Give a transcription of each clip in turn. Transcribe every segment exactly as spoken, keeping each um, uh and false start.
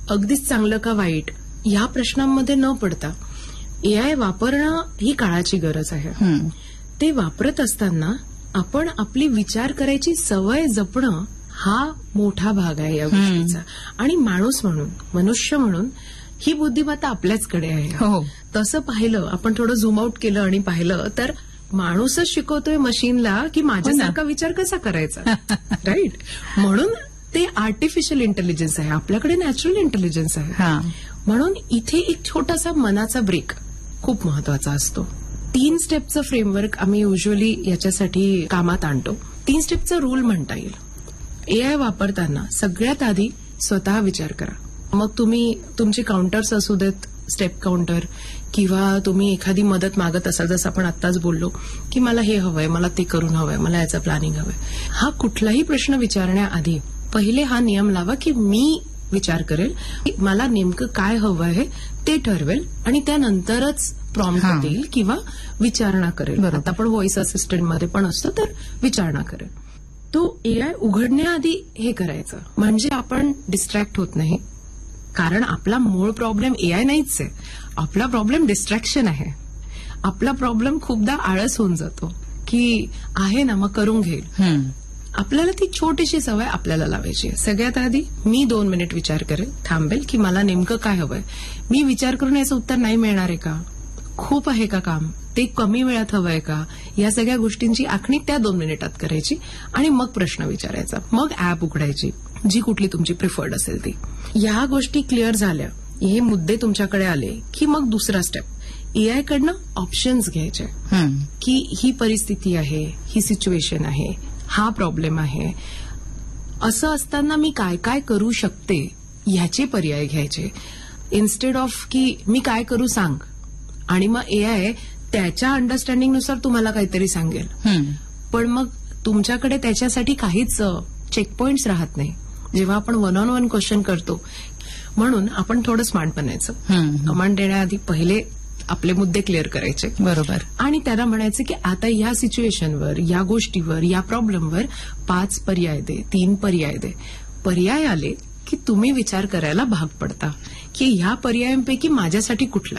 अगदीच चांगलं का वाईट या प्रश्नांमध्ये न पडता एआय वापरणं ही काळाची गरज आहे. ते वापरत असताना आपण आपली विचार करायची सवय जपणं हा मोठा भाग आहे या गोष्टीचा. आणि माणूस म्हणून, मनुष्य म्हणून ही बुद्धिमत्ता आपल्याचकडे आहे. हो. तसं पाहिलं, आपण थोडं झूम आउट केलं आणि पाहिलं तर माणूसच शिकवतोय मशीनला की माझ्यासारखा विचार कसा करायचा. राईट. म्हणून ते आर्टिफिशियल इंटेलिजन्स आहे, आपल्याकडे नॅचरल इंटेलिजन्स आहे. म्हणून इथे एक छोटासा मनाचा ब्रेक खूप महत्वाचा असतो. तीन स्टेपचं फ्रेमवर्क आम्ही युजली याच्यासाठी कामात आणतो. तीन स्टेपचा रूल म्हणता येईल. एआय वापरताना सगळ्यात आधी स्वतः विचार करा. मग तुम्ही तुमचे काउंटर्स असू देत, स्टेप काउंटर, किंवा तुम्ही एखादी मदत मागत असाल, जसं आपण आत्ताच बोललो की मला हे हवंय, मला ते करून हवंय, मला याचं प्लॅनिंग हवंय. हा कुठलाही प्रश्न विचारण्याआधी पहिले हा नियम लावा की मी विचार करेल, मला नेमकं काय हवं आहे ते ठरवेल आणि त्यानंतरच प्रॉम्प्ट देईल किंवा विचारणा करेल. आता आपण व्हॉइस असिस्टंटमध्ये पण असतो तर विचारणा करेल. तो एआय उघडण्याआधी हे करायचं म्हणजे आपण डिस्ट्रॅक्ट होत नाही. कारण आपला मूळ प्रॉब्लेम एआय नाहीच आहे, आपला प्रॉब्लेम डिस्ट्रॅक्शन आहे. आपला प्रॉब्लेम खूपदा आळस होऊन जातो की आहे ना मग करून घेईल. आपल्याला ती छोटीशी सवय आपल्याला लावायची आहे. सगळ्यात आधी मी दोन मिनिट विचार करेल, थांबेल की मला नेमकं काय हवंय. मी विचार करून याचं उत्तर नाही मिळणार आहे का, खूप आहे का काम, ते कमी वेळात हवंय का, या सगळ्या गोष्टींची आखणी त्या दोन मिनिटात करायची आणि मग प्रश्न विचारायचा. मग ऍप उघडायची जी कुठली तुमची प्रिफर्ड असेल ती. या गोष्टी क्लिअर झाल्या, हे मुद्दे तुमच्याकडे आले की मग दुसरा स्टेप एआय कडनं ऑप्शन्स घ्यायचे की ही परिस्थिती आहे, ही सिच्युएशन आहे, हा प्रॉब्लेम आहे. असं असताना मी काय काय करू शकते ह्याचे पर्याय घ्यायचे. इन्स्टेड ऑफ की मी काय करू सांग आणि मग एआय त्याच्या अंडरस्टँडिंगनुसार तुम्हाला काहीतरी सांगेल. पण मग तुमच्याकडे त्याच्यासाठी काहीच चेकपॉइंट्स राहत नाही जेव्हा आपण वन ऑन वन क्वेश्चन करतो. म्हणून आपण थोडं स्मार्ट बनायचं. कमांड देण्याआधी पहिले आपले मुद्दे क्लिअर करायचे. बरोबर. आणि त्याला म्हणायचं की आता या सिच्युएशनवर, या गोष्टीवर, या प्रॉब्लेमवर पाच पर्याय दे, तीन पर्याय दे. पर्याय आले की तुम्ही विचार करायला भाग पडता की ह्या पर्यायांपैकी माझ्यासाठी कुठला.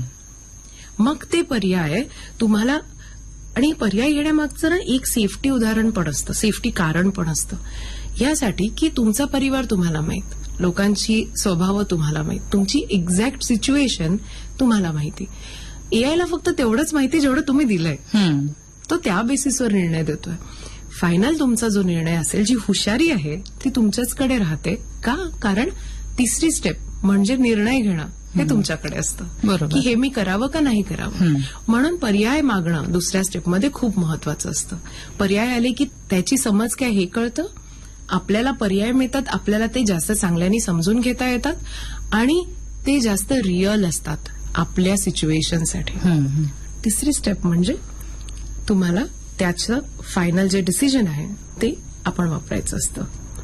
मग ते पर्याय तुम्हाला, आणि पर्याय घेण्यामागचं ना एक सेफ्टी उदाहरण पण असतं, सेफ्टी कारण पण असतं. यासाठी की तुमचा परिवार तुम्हाला माहित, लोकांची स्वभाव तुम्हाला माहित, तुमची एक्झॅक्ट सिच्युएशन तुम्हाला माहिती. एआयला फक्त तेवढंच माहिती जेवढं तुम्ही दिलंय. तो त्या बेसिसवर निर्णय देतोय. फायनल तुमचा जो निर्णय असेल, जी हुशारी आहे ती तुमच्याचकडे राहते. का? कारण तिसरी स्टेप म्हणजे निर्णय घेणं हे तुमच्याकडे असतं की हे मी करावं का नाही करावं. म्हणून पर्याय मागणं दुसऱ्या स्टेपमध्ये खूप महत्वाचं असतं. पर्याय आले की त्याची समज काय हे कळतं, आपल्याला पर्याय मिळतात, आपल्याला ते जास्त चांगल्याने समजून घेता येतात आणि ते जास्त रिअल असतात आपल्या सिच्युएशनसाठी. तिसरी स्टेप म्हणजे तुम्हाला त्याचं फायनल जे डिसिजन आहे ते आपण वापरायचं असतं.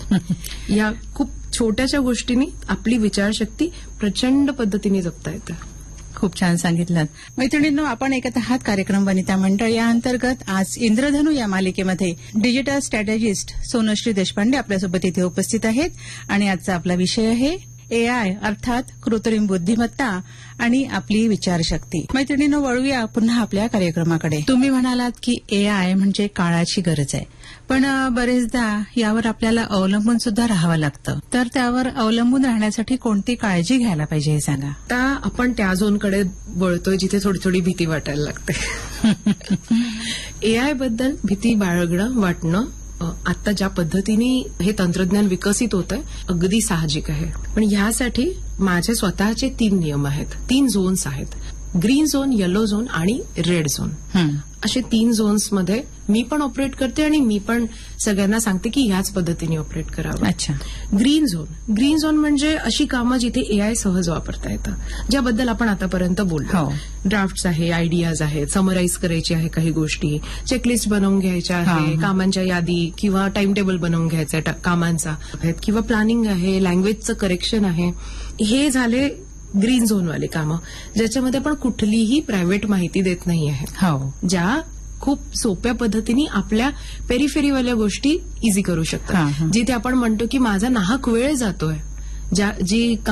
या खूप छोट्याशा गोष्टींनी आपली विचारशक्ती प्रचंड पद्धतीने जपता येते. खूप छान सांगितलं. मैत्रिणींनो, आपण ऐकत आहात कार्यक्रम वनिता मंडळ. या अंतर्गत आज इंद्रधनु या मालिकेमध्ये डिजिटल स्ट्रॅटेजिस्ट सोनश्री देशपांडे आपल्यासोबत इथे उपस्थित आहेत आणि आजचा आपला विषय आहे एआय अर्थात कृत्रिम बुद्धिमत्ता आणि आपली विचारशक्ती. मैत्रिणींनो, वळूया पुन्हा आपल्या कार्यक्रमाकडे. तुम्ही म्हणालात की एआय म्हणजे काळाची गरज आहे, पण बरेचदा यावर आपल्याला अवलंबून सुद्धा राहावं लागतं. तर त्यावर अवलंबून राहण्यासाठी कोणती काळजी घ्यायला पाहिजे हे सांगा. आता आपण त्या झोनकडे वळतोय जिथे थोडी थोडी भीती वाटायला लागते. एआय बद्दल भीती बाळगणं वाटणं आता ज्या पद्धतीने हे तंत्रज्ञान विकसित होत आहे अगदी साहजिक आहे. पण ह्यासाठी माझे स्वतःचे तीन नियम आहेत, तीन झोन्स आहेत. ग्रीन झोन, येलो झोन आणि रेड झोन. असे तीन झोन्समध्ये मी पण ऑपरेट करते आणि मी पण सगळ्यांना सांगते की ह्याच पद्धतीने ऑपरेट करावं. अच्छा. ग्रीन झोन ग्रीन झोन म्हणजे अशी कामं जिथे एआय सहज वापरता येतं, ज्याबद्दल आपण आतापर्यंत बोललो. ड्राफ्ट्स आहे, आयडियाज आहेत, समराईज करायची आहे काही गोष्टी, चेकलिस्ट बनवून घ्यायच्या आहे, कामांच्या यादी किंवा टाइम टेबल बनवून घ्यायचा आहे कामांचा, किंवा प्लॅनिंग आहे, लँग्वेजचं करेक्शन आहे. हे झाले ग्रीन झोनवाले कामं, ज्याच्यामध्ये आपण कुठलीही प्रायव्हेट माहिती देत नाही आहे. ज्या खूप सोप्या पद्धतीने आपल्या पेरिफेरीवाल्या गोष्टी इझी करू शकतात. जिथे आपण म्हणतो की माझा नाहक वेळ जातोय, ज्या जी